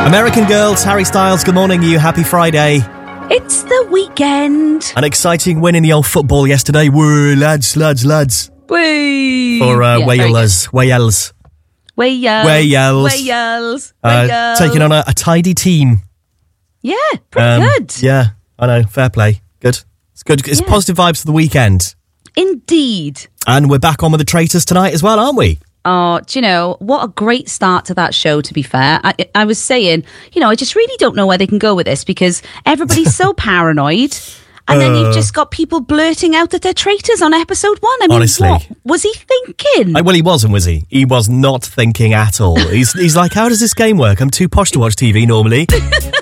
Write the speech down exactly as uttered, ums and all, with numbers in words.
American Girls, Harry Styles, good morning you, happy Friday. It's the weekend. An exciting win in the old football yesterday. Woo, lads, lads, lads. Whee! For uh, Yeah, Wales, Wales. Wales. Wales. Wales. Uh, Wales. taking on a, a tidy team. Yeah, pretty Um, good. Yeah, I know, fair play. Good. It's good. It's Yeah. positive vibes for the weekend. Indeed. And we're back on with the Traitors tonight as well, aren't we? Oh, do you know, what a great start to that show, to be fair. I, I was saying, you know, I just really don't know where they can go with this because everybody's so paranoid. And then you've just got people blurting out that they're traitors on episode one. I mean, Honestly. what was he thinking? I, well, he wasn't, was he? He was not thinking at all. He's, he's like, how does this game work? I'm too posh to watch T V normally.